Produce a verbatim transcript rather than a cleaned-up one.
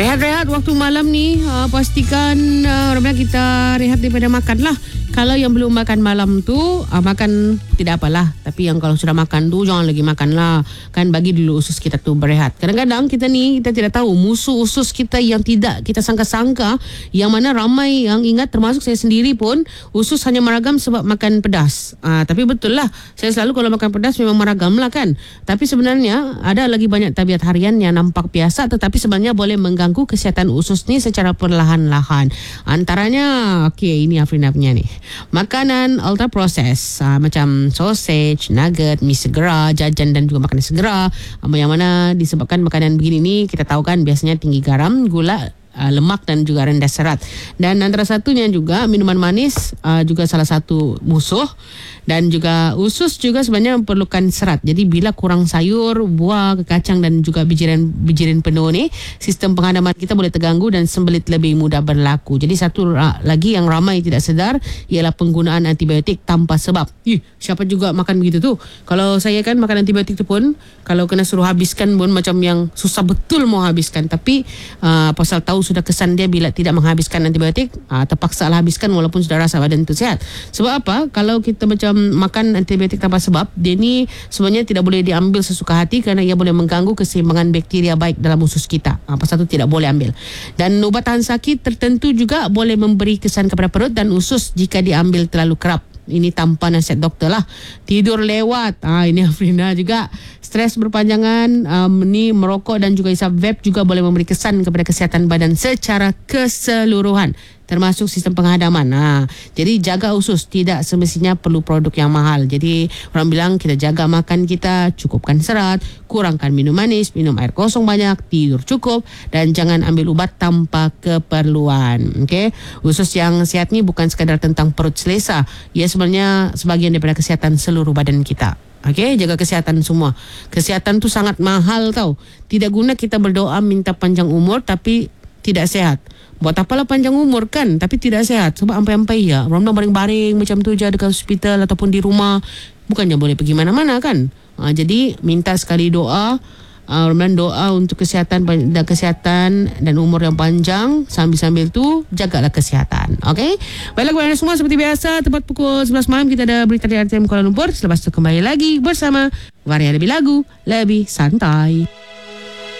Rehat-rehat waktu malam ni, uh, pastikan uh, Ramai kita rehat daripada makan lah. Kalau yang belum makan malam tu, uh, makan tidak apalah. Tapi yang kalau sudah makan tu, jangan lagi makan lah. Kan bagi dulu usus kita tu berehat. Kadang-kadang kita ni, kita tidak tahu musuh usus kita yang tidak kita sangka-sangka. Yang mana ramai yang ingat, termasuk saya sendiri pun, usus hanya meragam sebab makan pedas. Uh, tapi betul lah, saya selalu kalau makan pedas memang meragam lah kan. Tapi sebenarnya ada lagi banyak tabiat harian yang nampak biasa, tetapi sebenarnya boleh mengganggu kesihatan usus ni secara perlahan-lahan. Antaranya, okey, ini Afrina punya ni. Makanan ultra processed, uh, macam sausage, nugget, mi segera, jajan dan juga makanan segera. Uh, yang mana disebabkan makanan begini ni, kita tahu kan biasanya tinggi garam, gula, Uh, lemak dan juga rendah serat. Dan antara satunya juga minuman manis uh, juga salah satu musuh. Dan juga usus juga sebenarnya memerlukan serat. Jadi bila kurang sayur, buah, kacang dan juga bijiran-bijiran penuh ni, sistem penghadaman kita boleh terganggu dan sembelit lebih mudah berlaku. Jadi satu uh, lagi yang ramai tidak sedar ialah penggunaan antibiotik tanpa sebab. Ih, siapa juga makan begitu tu? Kalau saya kan makan antibiotik tu pun, kalau kena suruh habiskan pun macam yang susah betul mau habiskan. Tapi uh, pasal tahu sudah kesan dia bila tidak menghabiskan antibiotik, uh, terpaksa lah habiskan walaupun sudah rasa badan itu sehat. Sebab apa? Kalau kita macam makan antibiotik tanpa sebab, dia ni sebenarnya tidak boleh diambil sesuka hati kerana ia boleh mengganggu keseimbangan bakteria baik dalam usus kita. Uh, pasal itu tidak boleh ambil. Dan ubat tahan sakit tertentu juga boleh memberi kesan kepada perut dan usus jika diambil terlalu kerap. Ini tanpa nasihat doktor lah. Tidur lewat, ah, ini Afrina juga. Stres berpanjangan, um, ni merokok dan juga isap vape juga boleh memberi kesan kepada kesihatan badan secara keseluruhan, termasuk sistem penghadaman. Ha, jadi jaga usus, tidak semestinya perlu produk yang mahal. Jadi orang bilang kita jaga makan kita, cukupkan serat, kurangkan minum manis, minum air kosong banyak, tidur cukup dan jangan ambil ubat tanpa keperluan. Okay? Usus yang sihat ni bukan sekadar tentang perut selesa. Ia sebenarnya sebahagian daripada kesihatan seluruh badan kita. Okey, jaga kesihatan semua. Kesihatan tu sangat mahal tau. Tidak guna kita berdoa minta panjang umur tapi tidak sehat. Buat apalah panjang umur kan, tapi tidak sehat. Sebab ampai-ampai ya, orang baring-baring macam tu je dekat hospital ataupun di rumah. Bukannya boleh pergi mana-mana kan. Ha, jadi minta sekali doa. Uh, Ramadan doa untuk kesihatan dan kesihatan dan umur yang panjang. Sambil-sambil tu jagalah kesihatan. Okey. Baiklah kepada anda semua, seperti biasa tepat pukul sebelas malam kita ada berita dari R T M Kuala Lumpur. Selepas tu kembali lagi bersama Varia Lebih Lagu Lebih Santai.